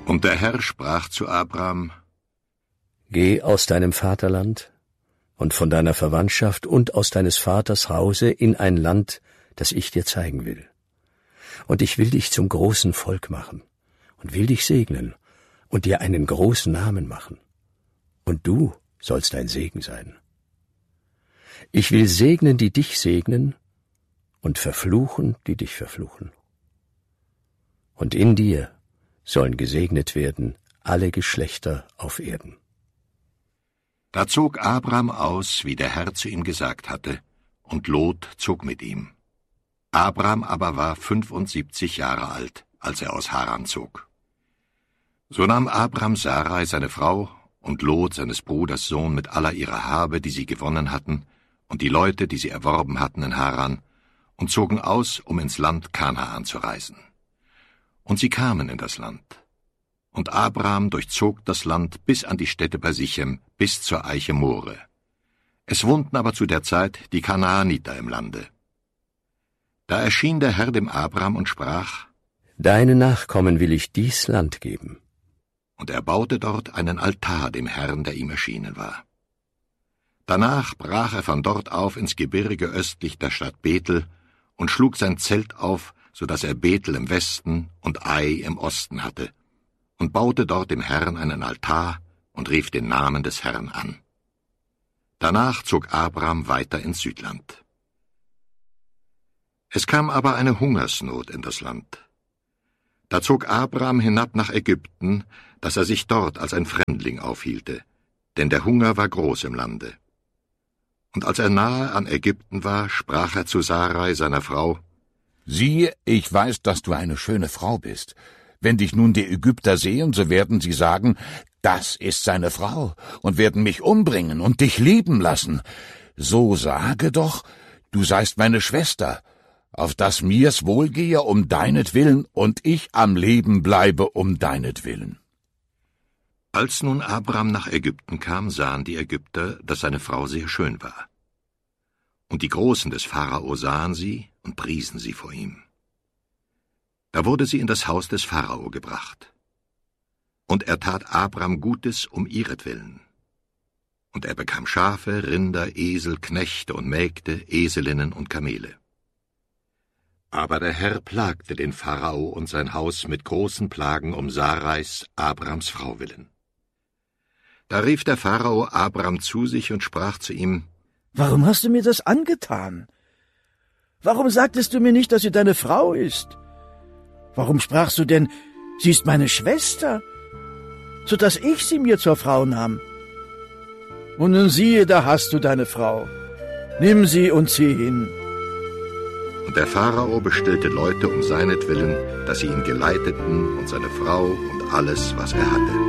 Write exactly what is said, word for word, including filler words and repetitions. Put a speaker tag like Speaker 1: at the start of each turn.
Speaker 1: Und der Herr sprach zu Abram:
Speaker 2: Geh aus deinem Vaterland und von deiner Verwandtschaft und aus deines Vaters Hause in ein Land, das ich dir zeigen will. Und ich will dich zum großen Volk machen und will dich segnen und dir einen großen Namen machen. Und du sollst ein Segen sein. Ich will segnen, die dich segnen, und verfluchen, die dich verfluchen. Und in dir sollen gesegnet werden alle Geschlechter auf Erden.
Speaker 1: Da zog Abram aus, wie der Herr zu ihm gesagt hatte, und Lot zog mit ihm. Abram aber war fünfundsiebzig Jahre alt, als er aus Haran zog. So nahm Abram Sarai seine Frau und Lot seines Bruders Sohn mit aller ihrer Habe, die sie gewonnen hatten, und die Leute, die sie erworben hatten in Haran, und zogen aus, um ins Land Kanaan zu reisen. Und sie kamen in das Land. Und Abram durchzog das Land bis an die Stätte bei Sichem, bis zur Eiche More. Es wohnten aber zu der Zeit die Kanaaniter im Lande. Da erschien der Herr dem Abram und sprach:
Speaker 2: Deinen Nachkommen will ich dies Land geben.
Speaker 1: Und er baute dort einen Altar dem Herrn, der ihm erschienen war. Danach brach er von dort auf ins Gebirge östlich der Stadt Bethel und schlug sein Zelt auf, so dass er Bethel im Westen und Ai im Osten hatte, und baute dort dem Herrn einen Altar und rief den Namen des Herrn an. Danach zog Abram weiter ins Südland. Es kam aber eine Hungersnot in das Land. Da zog Abram hinab nach Ägypten, dass er sich dort als ein Fremdling aufhielte, denn der Hunger war groß im Lande. Und als er nahe an Ägypten war, sprach er zu Sarai, seiner Frau:
Speaker 3: Siehe, ich weiß, dass du eine schöne Frau bist. Wenn dich nun die Ägypter sehen, so werden sie sagen, das ist seine Frau, und werden mich umbringen und dich lieben lassen. So sage doch, du seist meine Schwester, auf dass mir's wohlgehe um deinetwillen und ich am Leben bleibe um deinetwillen.
Speaker 1: Als nun Abram nach Ägypten kam, sahen die Ägypter, dass seine Frau sehr schön war. Und die Großen des Pharao sahen sie und priesen sie vor ihm. Da wurde sie in das Haus des Pharao gebracht. Und er tat Abram Gutes um ihretwillen. Und er bekam Schafe, Rinder, Esel, Knechte und Mägde, Eselinnen und Kamele. Aber der Herr plagte den Pharao und sein Haus mit großen Plagen um Sarais, Abrams Frau willen. Da rief der Pharao Abram zu sich und sprach zu ihm:
Speaker 4: Warum hast du mir das angetan? Warum sagtest du mir nicht, dass sie deine Frau ist? Warum sprachst du denn, sie ist meine Schwester, so dass ich sie mir zur Frau nahm? Und nun siehe, da hast du deine Frau. Nimm sie und zieh hin.
Speaker 1: Und der Pharao bestellte Leute um seinetwillen, dass sie ihn geleiteten und seine Frau und alles, was er hatte.